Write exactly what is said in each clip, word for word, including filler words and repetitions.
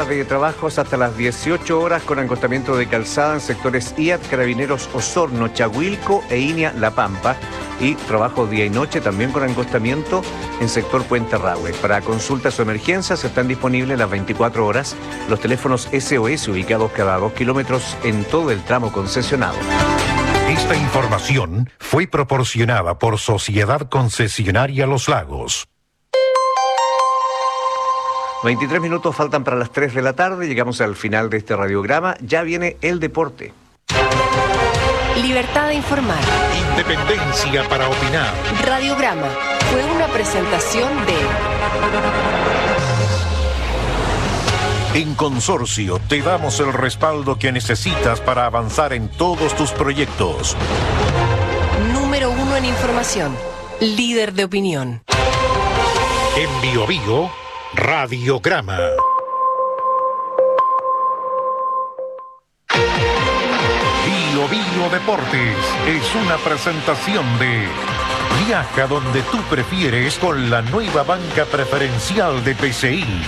jornadas de trabajos hasta las dieciocho horas con acostamiento de calzada en sectores I A T, Carabineros Osorno, Chahuilco e Inia La Pampa, y trabajo día y noche también con acostamiento en sector Puente Rahue. Para consultas o emergencias están disponibles las veinticuatro horas los teléfonos S O S ubicados cada dos kilómetros en todo el tramo concesionado. Esta información fue proporcionada por Sociedad Concesionaria Los Lagos. veintitrés minutos faltan para las tres de la tarde, llegamos al final de este radiograma, ya viene el deporte. Libertad de informar. Independencia para opinar. Radiograma fue una presentación de... En Consorcio te damos el respaldo que necesitas para avanzar en todos tus proyectos. Número uno en información. Líder de opinión. En Bio Bio, Radiograma. Bio Bio Deportes es una presentación de Viaja donde tú prefieres con la nueva banca preferencial de P C I.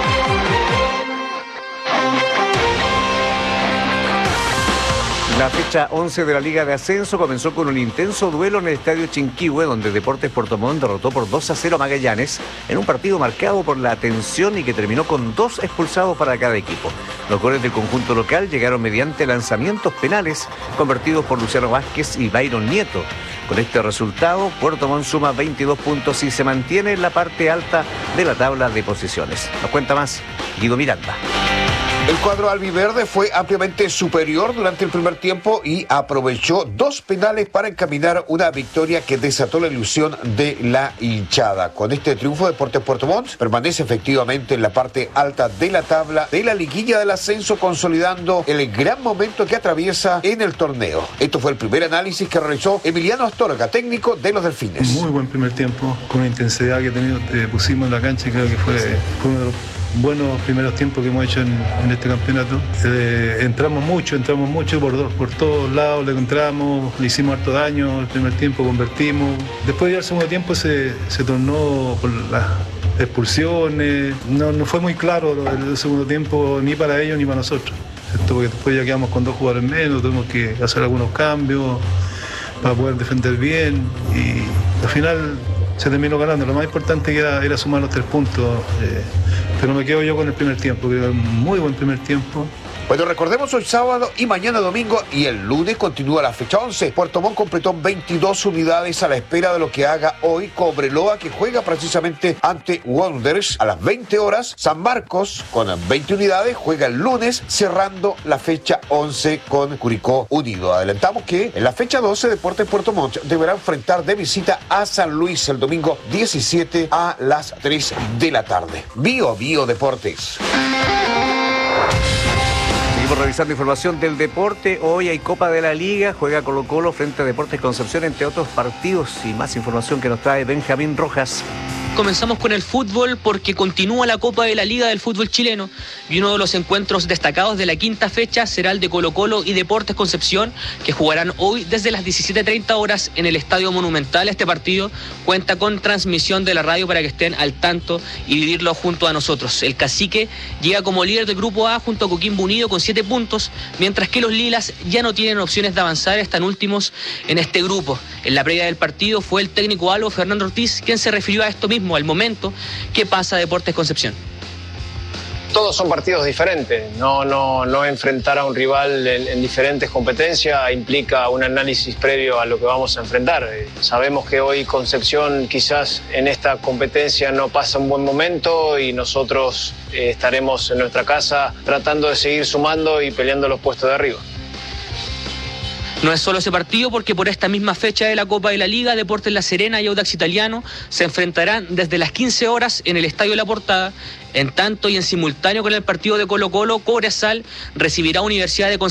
La fecha once de la Liga de Ascenso comenzó con un intenso duelo en el Estadio Chinquihue, donde Deportes Puerto Montt derrotó por dos a cero a Magallanes en un partido marcado por la tensión y que terminó con dos expulsados para cada equipo. Los goles del conjunto local llegaron mediante lanzamientos penales convertidos por Luciano Vázquez y Byron Nieto. Con este resultado, Puerto Montt suma veintidós puntos y se mantiene en la parte alta de la tabla de posiciones. Nos cuenta más Guido Miranda. El cuadro albiverde fue ampliamente superior durante el primer tiempo y aprovechó dos penales para encaminar una victoria que desató la ilusión de la hinchada. Con este triunfo, Deportes Puerto Montt permanece efectivamente en la parte alta de la tabla de la liguilla del ascenso, consolidando el gran momento que atraviesa en el torneo. Esto fue el primer análisis que realizó Emiliano Astorga, técnico de los Delfines. Muy buen primer tiempo, con la intensidad que tenido, eh, pusimos en la cancha y creo que fue, fue uno de los buenos primeros tiempos que hemos hecho en, en este campeonato. Eh, entramos mucho, entramos mucho por, do, por todos lados, le encontramos, le hicimos harto daño el primer tiempo, convertimos. Después ya el segundo tiempo se, se tornó por las expulsiones. No, no fue muy claro el, el segundo tiempo, ni para ellos ni para nosotros. Esto porque después ya quedamos con dos jugadores menos, tuvimos que hacer algunos cambios para poder defender bien y al final se terminó ganando. Lo más importante era, era sumar los tres puntos, eh, pero me quedo yo con el primer tiempo, creo que un muy buen primer tiempo. Bueno, recordemos hoy sábado y mañana domingo y el lunes continúa la fecha once. Puerto Montt completó veintidós unidades a la espera de lo que haga hoy Cobreloa, que juega precisamente ante Wanderers a las veinte horas. San Marcos con veinte unidades juega el lunes, cerrando la fecha once con Curicó Unido. Adelantamos que en la fecha doce Deportes Puerto Montt deberá enfrentar de visita a San Luis el domingo diecisiete a las tres de la tarde. Bio Bio Deportes. Revisando información del deporte, hoy hay Copa de la Liga, juega Colo Colo frente a Deportes Concepción, entre otros partidos, y más información que nos trae Benjamín Rojas. Comenzamos con el fútbol porque continúa la Copa de la Liga del fútbol chileno y uno de los encuentros destacados de la quinta fecha será el de Colo Colo y Deportes Concepción, que jugarán hoy desde las diecisiete treinta horas en el Estadio Monumental. Este partido cuenta con transmisión de la radio para que estén al tanto y vivirlo junto a nosotros. El Cacique llega como líder del Grupo A junto a Coquimbo Unido con siete puntos, mientras que los Lilas ya no tienen opciones de avanzar, están últimos en este grupo. En la previa del partido fue el técnico Albo Fernando Ortiz quien se refirió a esto mismo al momento que pasa Deportes Concepción. Todos son partidos diferentes, no, no, no enfrentar a un rival en, en diferentes competencias implica un análisis previo a lo que vamos a enfrentar. Eh, sabemos que hoy Concepción quizás en esta competencia no pasa un buen momento y nosotros eh, estaremos en nuestra casa tratando de seguir sumando y peleando los puestos de arriba. No es solo ese partido, porque por esta misma fecha de la Copa de la Liga, Deportes La Serena y Audax Italiano se enfrentarán desde las quince horas en el Estadio La Portada. En tanto y en simultáneo con el partido de Colo Colo, Cobresal recibirá Universidad de Concepción